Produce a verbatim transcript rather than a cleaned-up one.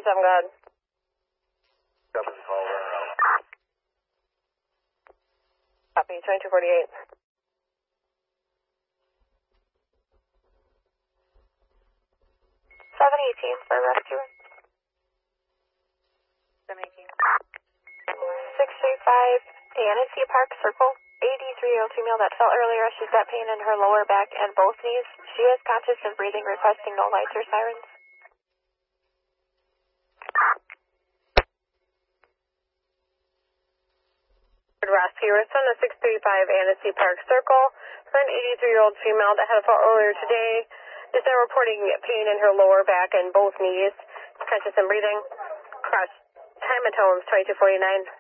seven, go ahead. Copy, twenty-two forty-eight. seven eighteen for rescue. seven eighteen. six three five, Annecy Park Circle. eighty-three-year-old female that fell earlier. She's got pain in her lower back and both knees. She is conscious and breathing, requesting no lights or sirens. Rescue, respond to six three five Annecy Park Circle for an eighty-three-year-old female that had a fall earlier today. Is now reporting pain in her lower back and both knees. Conscious and breathing. Cross time at homes, twenty-two forty-nine.